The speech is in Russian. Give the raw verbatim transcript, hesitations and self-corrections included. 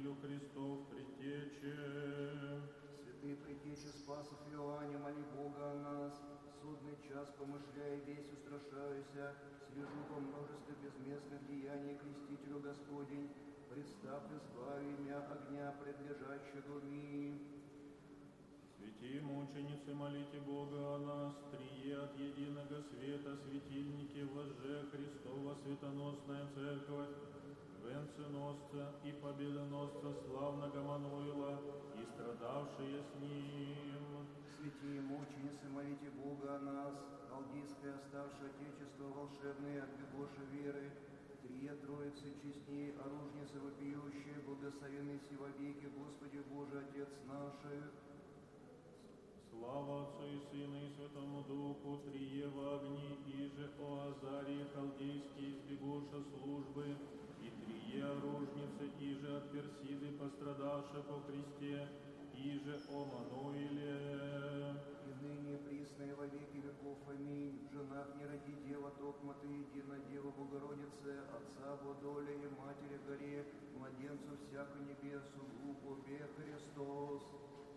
Спасителю Христов предтече. Святый предтече Спасов Иоанне, моли Бога о нас. Судный час, помышляя весь, устрашаюся, слежу по множеству безместных деяний крестителю Господень. Представь, избави меня огня предлежащего ми. Святые мученицы, молите Бога о нас, трие от единого света, светильники, вожже Христова светоносная церковь, венценосца и победоносца славного Мануила и страдавшие с ним. Святые мученицы, молите Бога о нас, Халдейское оставшее Отечество волшебное от бегоши веры, Трие Троицы честней, оружницы вопиющие, благословенный си во веки, Господи Боже, Отец наших. Слава Отцу и Сыну и Святому Духу, трие в огни, иже о Азарии халдейские избегуша службы, и трие оружницы, иже от Персиды пострадавшие по Христе, иже о Мануиле. И ныне присное во веки веков, аминь. В женах не роди дева, токма ты едина Дева Богородице, Отца Водоле и Матери горе, младенцу всяко небесу, глупо бе Христос.